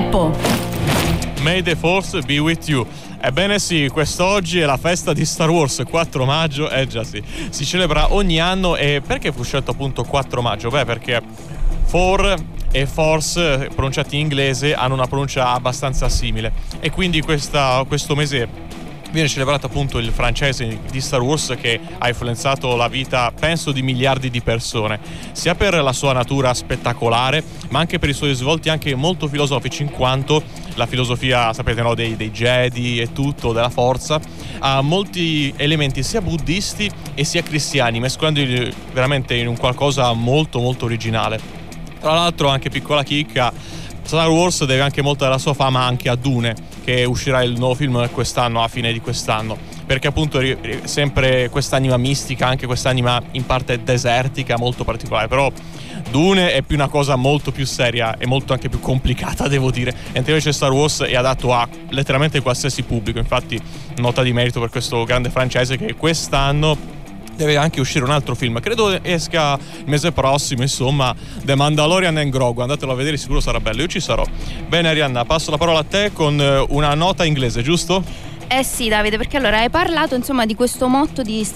tempo. May the Force be with you. Ebbene sì, quest'oggi è la festa di Star Wars, 4 maggio, già sì, si celebra ogni anno. E perché fu scelto appunto 4 maggio? Beh, perché For e Force, pronunciati in inglese, hanno una pronuncia abbastanza simile, e quindi questo mese viene celebrato appunto il franchise di Star Wars, che ha influenzato la vita, penso, di miliardi di persone, sia per la sua natura spettacolare, ma anche per i suoi risvolti anche molto filosofici, in quanto la filosofia, sapete, no, dei Jedi e tutto, della forza, ha molti elementi sia buddisti e sia cristiani, mescolandoli veramente in un qualcosa molto molto originale. Tra l'altro, anche piccola chicca, Star Wars deve anche molto della sua fama anche a Dune, che uscirà il nuovo film quest'anno, a fine di quest'anno, perché appunto sempre quest'anima mistica, anche quest'anima in parte desertica molto particolare. Però Dune è più una cosa molto più seria e molto anche più complicata, devo dire, mentre invece Star Wars è adatto a letteralmente qualsiasi pubblico. Infatti, nota di merito per questo grande franchise, che quest'anno deve anche uscire un altro film, credo esca il mese prossimo, insomma, The Mandalorian and Grogu. Andatelo a vedere, sicuro sarà bello, io ci sarò. Bene Arianna, passo la parola a te con una nota inglese, giusto? Eh sì, Davide, perché allora hai parlato insomma di questo motto di